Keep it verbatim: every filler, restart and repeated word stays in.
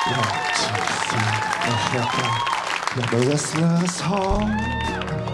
อยากจีบสิอยากอยากอยากอยากได้เสื้อสอง